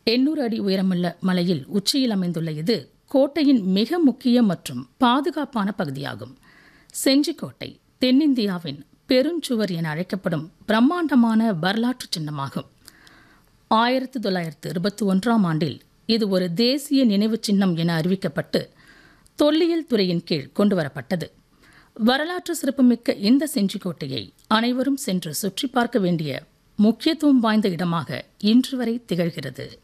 800 அடி உயரமுள்ள மலையில் உச்சியில் அமைந்துள்ள இது கோட்டையின் மிக முக்கிய மற்றும் பாதுகாப்பான பகுதியாகும். செஞ்சிக்கோட்டை தென்னிந்தியாவின் பெருஞ்சுவர் என அழைக்கப்படும் பிரம்மாண்டமான வரலாற்று சின்னமாகும். 1921ஆம் ஆண்டில் இது ஒரு தேசிய நினைவு சின்னம் என அறிவிக்கப்பட்டு தொல்லியல் துறையின் கீழ் கொண்டுவரப்பட்டது. வரலாற்று சிறப்புமிக்க இந்த செஞ்சிக்கோட்டையை அனைவரும் சென்று சுற்றி பார்க்க வேண்டிய முக்கியத்துவம் வாய்ந்த இடமாக இன்று வரை திகழ்கிறது.